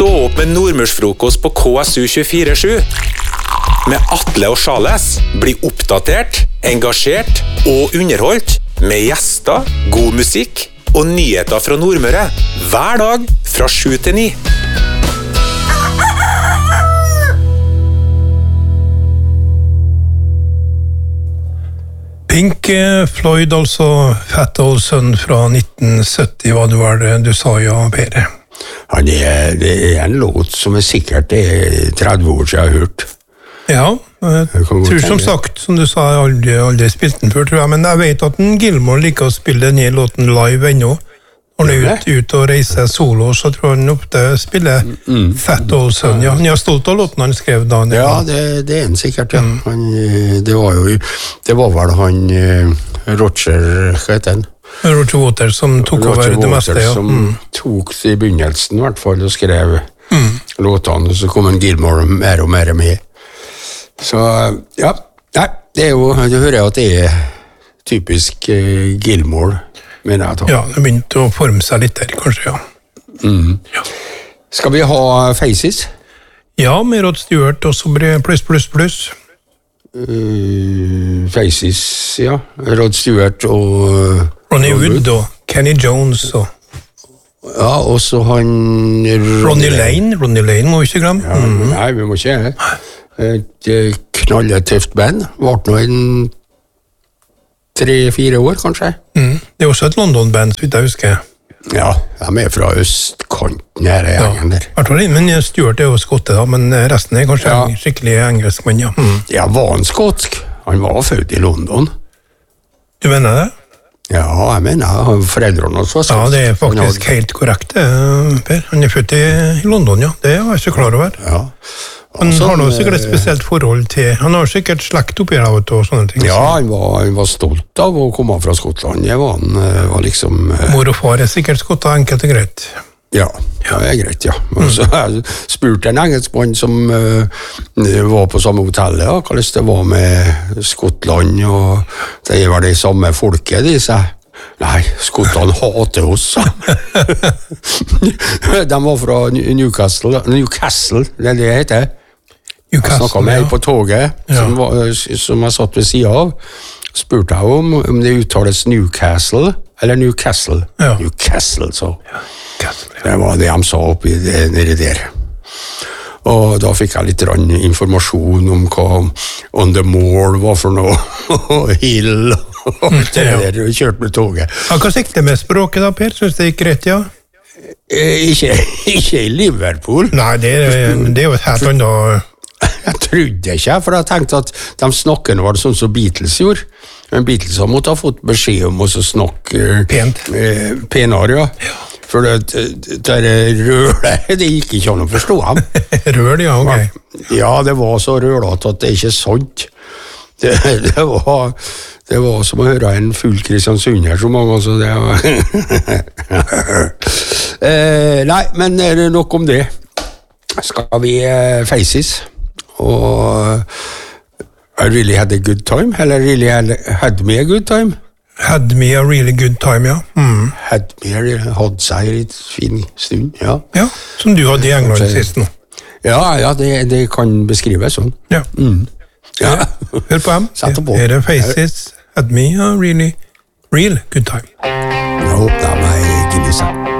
Stå opp med nordmørsfrokost på KSU 24/7. Med Atle og Charles. Bli oppdatert, engasjert og underholdt. Med gjester, god musikk og nyheter fra Nordmøre. Hver dag fra 7 til 9. Pink Floyd, altså Fat Old Son fra 1970, hva det var du sa, ja, Per? Det en låt som sikkert 30 år siden jeg har hørt. Ja, jeg tror som sagt, som du sa, jeg aldri spilt den før, tror jeg, men jeg vet at Gilmore liker å spille denne låten live ennå. Når han er ute og reiser solo, så tror han ofte spiller Fat Old Son. Ja, han er stolt av låten han skrev da. Ja, det en sikkert, ja. Det var vel han Roger, hva heter han? Roger Waters som tok over det meste, ja. Som tok i begynnelsen, i hvert fall, og skrev låtene, og så kom en Gilmore mer og mer med. Så, ja, nei, det jo, du hører jo at det typisk Gilmore, mener jeg. Ja, det begynte å forme seg litt der, kanskje, ja. Ja. Skal vi ha Faces? Ja, med Rod Stewart, og så blir pluss. Faces, ja. Rod Stewart og Ronnie Wood og Kenny Jones og ja, og så han Ronnie Lane må vi ikke glemme. Ja, nei, vi må ikke. Et knalletøft band. Vart nå en 3-4 år, kanskje. Det er også et London-band, så vidt jeg husker. Ja, de fra østkanten her, gjengen der. Men Stuart jo skotte da, men resten kanskje skikkelig engelskmann, ja. Ja, var han skotsk? Han var født i London. Du mener det? Ja, jeg mener, foreldrene også var skotsk. Ja, det faktisk helt korrekt, Per. Han født i London, ja. Det var jeg ikke klar over. Ja. Han har nå sikkert et spesielt forhold til... Han har sikkert slekt oppi her og sånne ting. Ja, han var stolt av å komme fra Skottland. Det var liksom... Mor og far sikkert skotta, enkelt og greit. Ja, det greit, ja. Og så jeg spurte en engelskmann som var på samme hotellet, hva det var med Skottland, og det var det samme folket, de sa. Nei, skottene hater oss. De var fra Newcastle, det det heter. Jeg snakket med på toget, som jeg satt ved siden av. Spurte jeg om det uttales Newcastle, eller Newcastle. Ja. Newcastle, så. Det var det de sa oppi nede der. Og da fikk jeg litt informasjon om hva On the Moor var for noe, og Hill, og det der, og kjørt med toget. Hva sikter med språket da, Per? Synes det gikk rett, ja? Ikke i Liverpool. Nei, det er jo et helt annet... Jeg trodde ikke, for jeg tenkte at de snakkene var sånn som Beatles gjorde. Men Beatles har måttet ha fått beskjed om å snakke penere, ja. For det rølet, det gikk ikke an å forstå ham. Røl, ja, ok. Ja, det var så rølete at det ikke er sant. Det var som å høre en full Kristiansund her så mange, så det var... Nei, men er det nok om det? Skal vi Faces? Og I really had a good time, eller really had me a good time? Had me a really good time, ja. Had seg litt fin stund, ja. Ja, som du hadde i England sist nå. Ja, det kan beskrives sånn. Ja. Ja. Hør på dem. Her er Faces, had me a really real good time. Nå håper jeg meg Guinness.